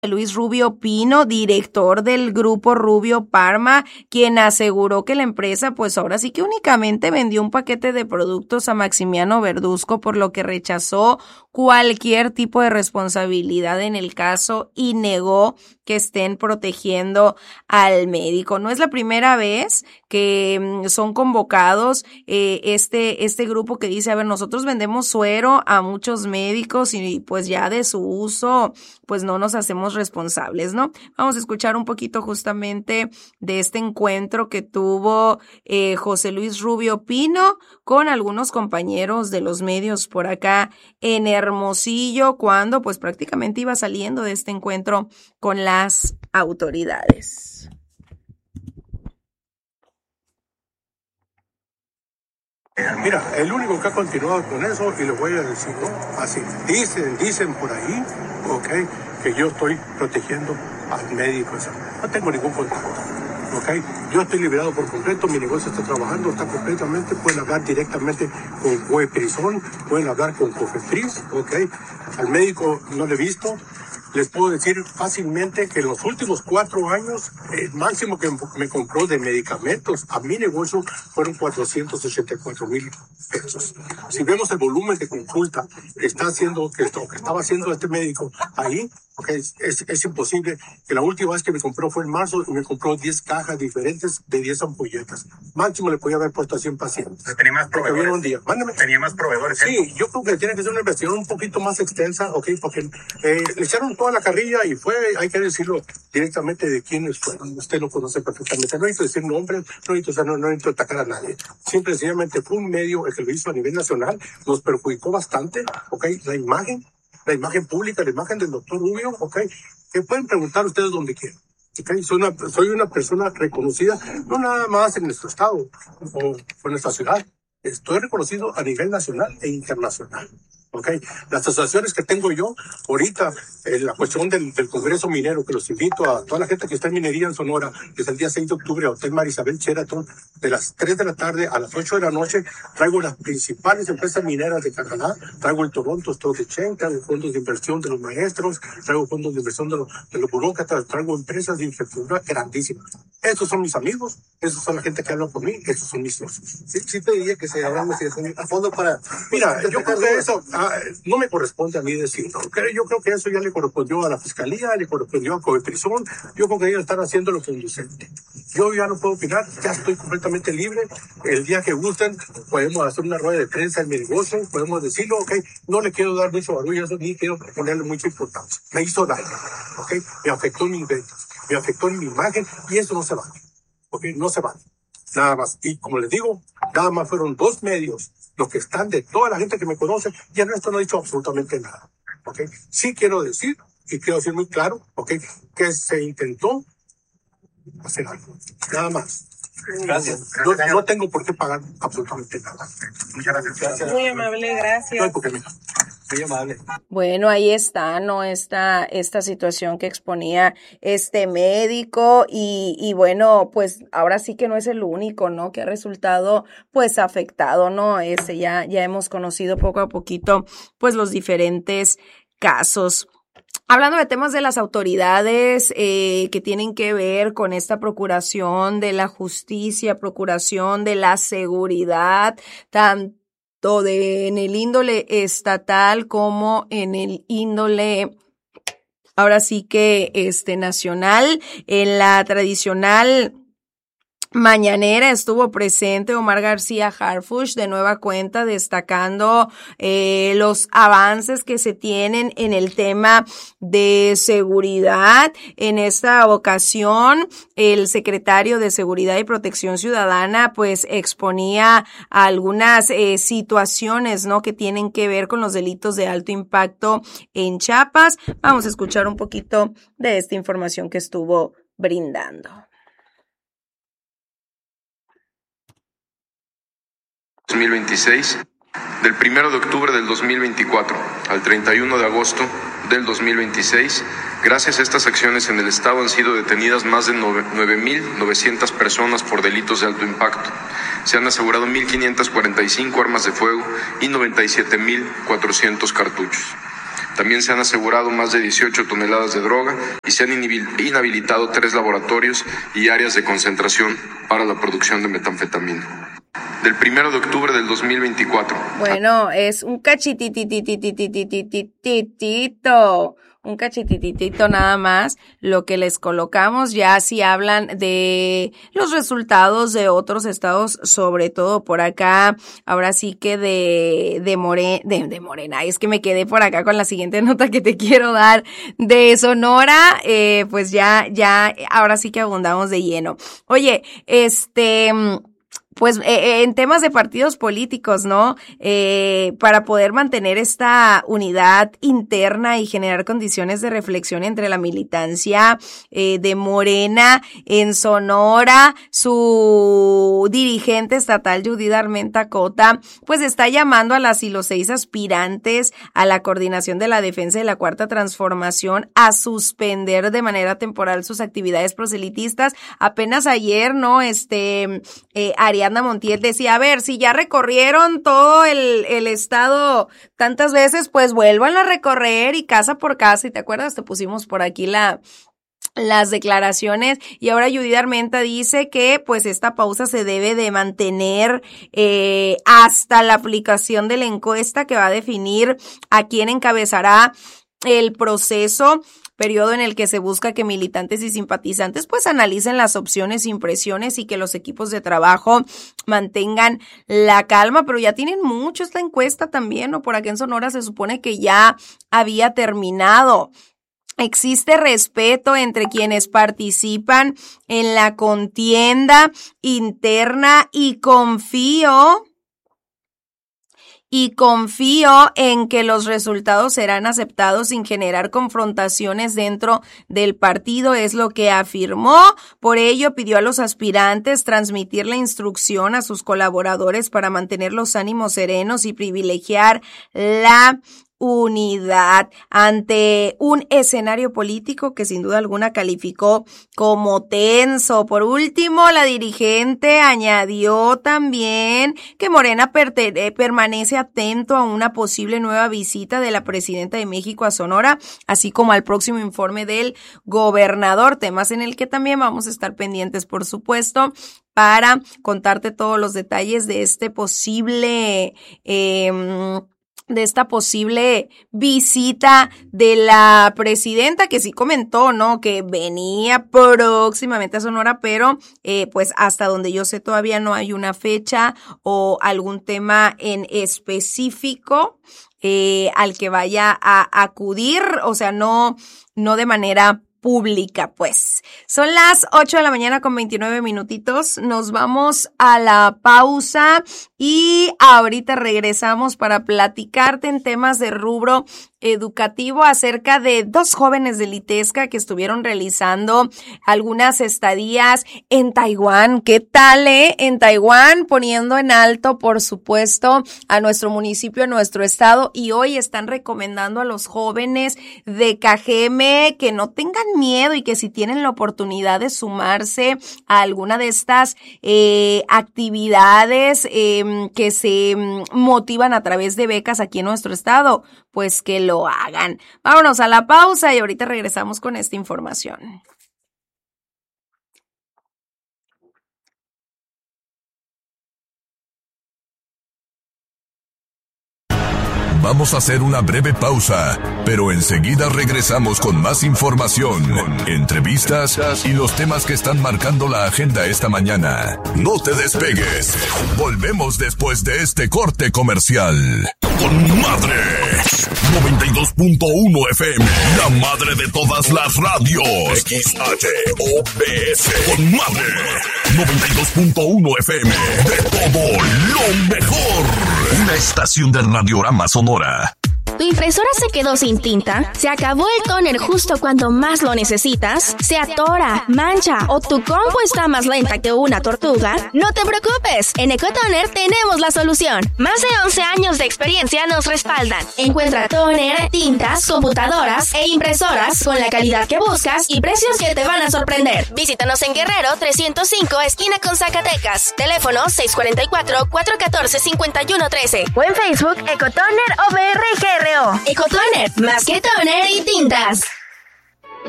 Luis Rubio Pino, director del grupo Rubio Parma, quien aseguró que la empresa pues ahora sí que únicamente vendió un paquete de productos a Maximiano Verduzco, por lo que rechazó cualquier tipo de responsabilidad en el caso y negó que estén protegiendo al médico. No es la primera vez que son convocados este grupo que dice, a ver, nosotros vendemos suero a muchos médicos y pues ya de su uso pues no nos hacemos responsables, ¿no? Vamos a escuchar un poquito justamente de este encuentro que tuvo José Luis Rubio Pino con algunos compañeros de los medios por acá en Hermosillo, cuando pues prácticamente iba saliendo de este encuentro con las autoridades. Mira, el único que ha continuado con eso, y lo voy a decir, ¿no? Así, dicen por ahí, que yo estoy protegiendo al médico. No tengo ningún contacto, Yo estoy liberado por completo, mi negocio está trabajando, está completamente, pueden hablar directamente con Coeprisón, pueden hablar con Cofepris, Al médico no le he visto. Les puedo decir fácilmente que en los últimos 4 años, el máximo que me compró de medicamentos a mi negocio fueron 484,000 pesos. Si vemos el volumen de consulta que estaba haciendo este médico ahí, es imposible. Que la última vez que me compró fue en marzo y me compró 10 cajas diferentes de 10 ampolletas. Máximo le podía haber puesto a 100 pacientes. ¿Tenía más proveedores? Un día. ¿Tenía más proveedores? Sí, yo creo que tiene que ser una investigación un poquito más extensa, porque le echaron toda la carrilla y hay que decirlo directamente de quiénes fueron. Usted lo conoce perfectamente. No necesito decir nombres, no necesito atacar a nadie. Simple y sencillamente fue un medio el que lo hizo a nivel nacional, nos perjudicó bastante, la imagen pública, la imagen del doctor Rubio, que pueden preguntar ustedes donde quieran. Soy una persona reconocida, no nada más en nuestro estado o en nuestra ciudad. Estoy reconocido a nivel nacional e internacional. Las asociaciones que tengo yo ahorita, la cuestión del Congreso Minero, que los invito a toda la gente que está en minería en Sonora, que es el día 6 de octubre, Hotel Marisabel Sheraton, de las 3 de la tarde a las 8 de la noche, traigo las principales empresas mineras de Canadá, traigo el Toronto Stock Exchange, traigo fondos de inversión de los maestros, traigo fondos de inversión de los burócratas, traigo empresas de infraestructura grandísimas. Estos son mis amigos, esos son la gente que habla por mí, esos son mis socios. Sí pediría que se haga una investigación a fondo para... Mira, yo creo que eso no me corresponde a mí decirlo. Yo creo que eso ya le correspondió a la Fiscalía, le correspondió a Coeprisón. Yo creo que ellos están haciendo lo conducente. Yo ya no puedo opinar, ya estoy completamente libre. El día que gusten, podemos hacer una rueda de prensa en mi negocio, podemos decirlo, no le quiero dar mucho barullo a eso, ni quiero ponerle mucha importancia. Me hizo daño, me afectó en mis ventas, me afectó en mi imagen, y eso no se vale, no se vale. Nada más. Y como les digo, nada más fueron 2 medios los que están de toda la gente que me conoce, y el resto no ha dicho absolutamente nada. Sí quiero decir, y quiero decir muy claro, que se intentó hacer algo. Nada más. Gracias. No tengo por qué pagar absolutamente nada. Muchas gracias. Muy amable, gracias. No hay por qué, mira. Muy amable. Bueno, ahí está, ¿no? Esta situación que exponía este médico y bueno, pues ahora sí que no es el único, ¿no? Que ha resultado pues afectado, ¿no? Ya hemos conocido poco a poquito pues los diferentes casos. Hablando de temas de las autoridades que tienen que ver con esta procuración de la justicia, procuración de la seguridad, tanto en el índole estatal como en el índole, ahora sí que nacional, en la tradicional mañanera estuvo presente Omar García Harfuch de nueva cuenta, destacando los avances que se tienen en el tema de seguridad. En esta ocasión, el secretario de Seguridad y Protección Ciudadana pues exponía algunas situaciones, ¿no?, que tienen que ver con los delitos de alto impacto en Chiapas. Vamos a escuchar un poquito de esta información que estuvo brindando. 2026, del 1 de octubre del 2024 al 31 de agosto del 2026, gracias a estas acciones en el Estado han sido detenidas más de 9.900 personas por delitos de alto impacto. Se han asegurado 1.545 armas de fuego y 97.400 cartuchos. También se han asegurado más de 18 toneladas de droga y se han inhabilitado 3 laboratorios y áreas de concentración para la producción de metanfetamina. Del 1 de octubre del 2024. Bueno, es un cachititito nada más lo que les colocamos. Ya si hablan de los resultados de otros estados, sobre todo por acá, ahora sí que de Morena, es que me quedé por acá con la siguiente nota que te quiero dar, de Sonora, pues ya, ahora sí que abundamos de lleno. Oye, pues en temas de partidos políticos, ¿no? Para poder mantener esta unidad interna y generar condiciones de reflexión entre la militancia de Morena en Sonora, su dirigente estatal, Judith Armenta Cota, pues está llamando a las y los 6 aspirantes a la coordinación de la defensa de la Cuarta Transformación a suspender de manera temporal sus actividades proselitistas. Apenas ayer, ¿no? Ariadna Montiel decía, a ver, si ya recorrieron todo el estado tantas veces, pues vuelvan a recorrer y casa por casa. Y te acuerdas, te pusimos por aquí las declaraciones, y ahora Judith Armenta dice que pues esta pausa se debe de mantener hasta la aplicación de la encuesta que va a definir a quién encabezará el proceso, periodo en el que se busca que militantes y simpatizantes pues analicen las opciones, impresiones y que los equipos de trabajo mantengan la calma. Pero ya tienen mucho esta encuesta también, ¿no? Por aquí en Sonora se supone que ya había terminado. Existe respeto entre quienes participan en la contienda interna y confío en que los resultados serán aceptados sin generar confrontaciones dentro del partido, es lo que afirmó. Por ello, pidió a los aspirantes transmitir la instrucción a sus colaboradores para mantener los ánimos serenos y privilegiar la unidad ante un escenario político que sin duda alguna calificó como tenso. Por último, la dirigente añadió también que Morena permanece atento a una posible nueva visita de la presidenta de México a Sonora, así como al próximo informe del gobernador, temas en el que también vamos a estar pendientes, por supuesto, para contarte todos los detalles de esta posible visita de la presidenta, que sí comentó, ¿no? Que venía próximamente a Sonora, pero pues hasta donde yo sé todavía no hay una fecha o algún tema en específico al que vaya a acudir, o sea, no de manera pública, pues. Son las 8:29 a.m. Nos vamos a la pausa y ahorita regresamos para platicarte en temas de rubro educativo acerca de 2 jóvenes del ITESCA que estuvieron realizando algunas estadías en Taiwán. ¿Qué tal, en Taiwán, poniendo en alto, por supuesto, a nuestro municipio, a nuestro estado, y hoy están recomendando a los jóvenes de Cajeme que no tengan miedo y que si tienen la oportunidad de sumarse a alguna de estas actividades que se motivan a través de becas aquí en nuestro estado, pues que lo hagan. Vámonos a la pausa y ahorita regresamos con esta información. Vamos a hacer una breve pausa, pero enseguida regresamos con más información, entrevistas y los temas que están marcando la agenda esta mañana. No te despegues. Volvemos después de este corte comercial. ¡Con madre! 92.1 FM, la madre de todas las radios. XHOPS. ¡Con madre! 92.1 FM, de todo lo mejor. Una estación de Radiorama Sonora. ¿Tu impresora se quedó sin tinta? ¿Se acabó el tóner justo cuando más lo necesitas? ¿Se atora, mancha o tu compu está más lenta que una tortuga? No te preocupes, en Ecotoner tenemos la solución. Más de 11 años de experiencia nos respaldan. Encuentra tóner, tintas, computadoras e impresoras con la calidad que buscas y precios que te van a sorprender. Visítanos en Guerrero 305, esquina con Zacatecas. Teléfono 644-414-5113 o en Facebook Ecotoner OBR GR. Ecotoner, más que toner y tintas.